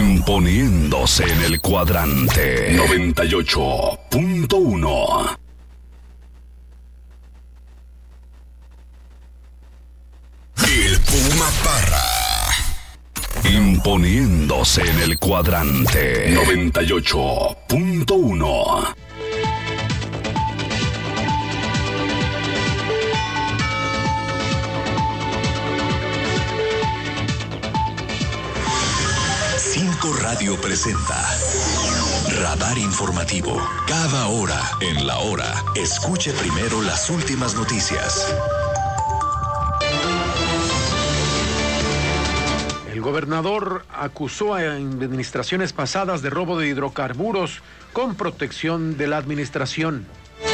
Imponiéndose en el cuadrante 98.1. El Puma Parra. Imponiéndose en el cuadrante 98.1. Radio presenta Radar Informativo. Cada hora en la hora, escuche primero las últimas noticias. El gobernador acusó a administraciones pasadas de robo de hidrocarburos con protección de la administración.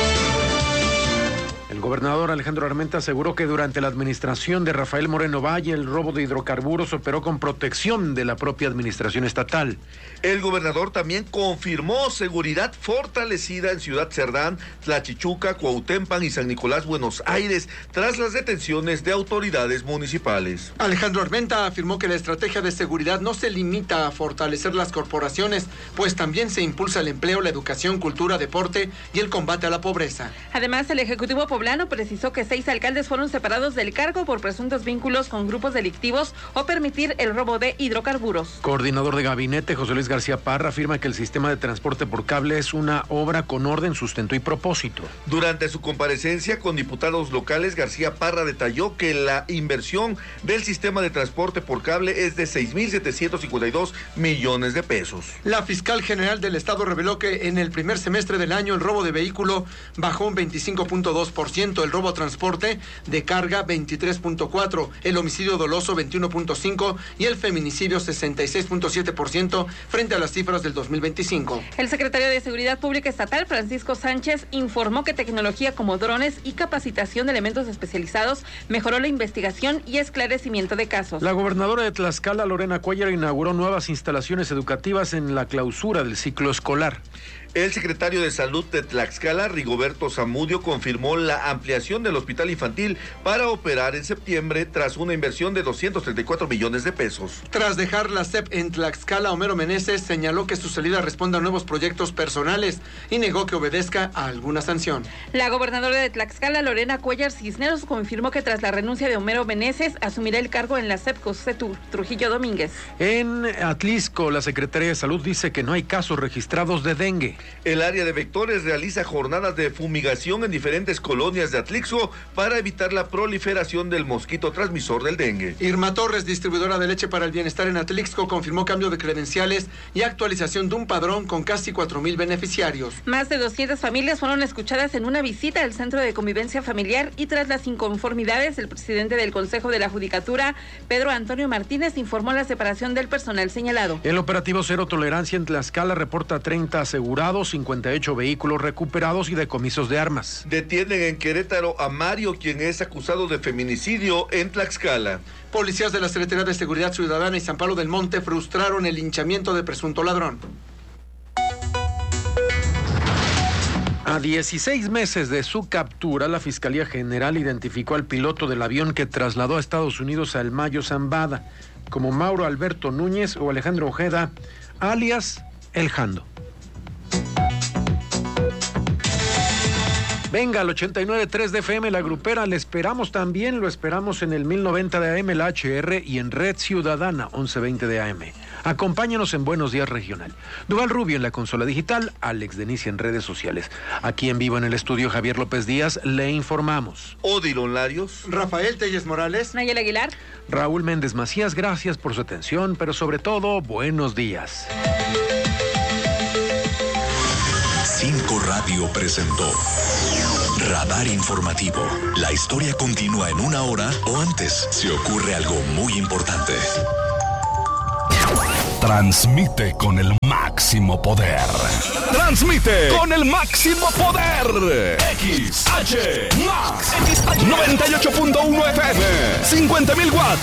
El gobernador Alejandro Armenta aseguró que durante la administración de Rafael Moreno Valle el robo de hidrocarburos operó con protección de la propia administración estatal. El gobernador también confirmó seguridad fortalecida en Ciudad Cerdán, Tlachichuca, Cuautempan y San Nicolás, Buenos Aires, tras las detenciones de autoridades municipales. Alejandro Armenta afirmó que la estrategia de seguridad no se limita a fortalecer las corporaciones, pues también se impulsa el empleo, la educación, cultura, deporte y el combate a la pobreza. Además, el Ejecutivo Poblano precisó que 6 alcaldes fueron separados del cargo por presuntos vínculos con grupos delictivos o permitir el robo de hidrocarburos. Coordinador de gabinete José Luis García Parra afirma que el sistema de transporte por cable es una obra con orden, sustento y propósito. Durante su comparecencia con diputados locales, García Parra detalló que la inversión del sistema de transporte por cable es de 6,752 millones de pesos. La fiscal general del estado reveló que en el primer semestre del año el robo de vehículo bajó un 25.2%, el robo a transporte de carga 23.4%, el homicidio doloso 21.5% y el feminicidio 66.7% frente a las cifras del 2025. El secretario de Seguridad Pública Estatal, Francisco Sánchez, informó que tecnología como drones y capacitación de elementos especializados mejoró la investigación y esclarecimiento de casos. La gobernadora de Tlaxcala, Lorena Cuéllar, inauguró nuevas instalaciones educativas en la clausura del ciclo escolar. El secretario de Salud de Tlaxcala, Rigoberto Zamudio, confirmó la ampliación del hospital infantil para operar en septiembre tras una inversión de 234 millones de pesos. Tras dejar la SEP en Tlaxcala, Homero Meneses señaló que su salida responde a nuevos proyectos personales y negó que obedezca a alguna sanción. La gobernadora de Tlaxcala, Lorena Cuéllar Cisneros, confirmó que tras la renuncia de Homero Meneses asumirá el cargo en la SEP José Trujillo Domínguez. En Atlisco, la Secretaría de Salud dice que no hay casos registrados de dengue. El área de vectores realiza jornadas de fumigación en diferentes colonias de Atlixco para evitar la proliferación del mosquito transmisor del dengue. Irma Torres, distribuidora de leche para el bienestar en Atlixco, confirmó cambio de credenciales y actualización de un padrón con casi 4,000 beneficiarios. Más de 200 familias fueron escuchadas en una visita al Centro de Convivencia Familiar y tras las inconformidades, el presidente del Consejo de la Judicatura, Pedro Antonio Martínez, informó la separación del personal señalado. El operativo Cero Tolerancia en Tlaxcala reporta 30 asegurados, 58 vehículos recuperados y decomisos de armas. Detienen en Querétaro a Mario, quien es acusado de feminicidio en Tlaxcala. Policías de la Secretaría de Seguridad Ciudadana y San Pablo del Monte frustraron el linchamiento de presunto ladrón. A 16 meses de su captura, la Fiscalía General identificó al piloto del avión que trasladó a Estados Unidos a El Mayo Zambada, como Mauro Alberto Núñez o Alejandro Ojeda, alias El Jando. Venga, al 89.3 de FM, La Grupera, le esperamos también, lo esperamos en el 1090 de AM, la HR, y en Red Ciudadana, 1120 de AM. Acompáñanos en Buenos Días Regional. Duval Rubio en la consola digital, Alex Denicia en redes sociales. Aquí en vivo en el estudio, Javier López Díaz, le informamos. Odilon Larios, Rafael Telles Morales, Nayel Aguilar, Raúl Méndez Macías, gracias por su atención, pero sobre todo, buenos días. 5 Radio presentó Radar Informativo. La historia continúa en una hora o antes se ocurre algo muy importante. Transmite con el máximo poder. Transmite con el máximo poder. XH Max 98.1 FM, 50,000 watts.